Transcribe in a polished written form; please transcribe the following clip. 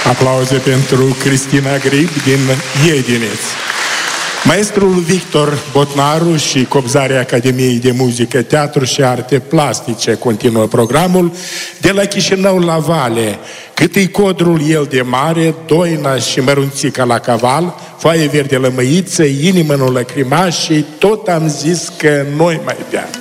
Aplauze pentru Cristina Grib din Iedineț. Maestrul Victor Botnaru și cobzarii Academiei de Muzică, Teatru și Arte Plastice continuă programul. De la Chișinău la Vale, cât-i codrul el de mare, doina și mărunțica la caval, foaie verde lămăiță, inimă nu lăcrima și tot am zis că noi mai beam.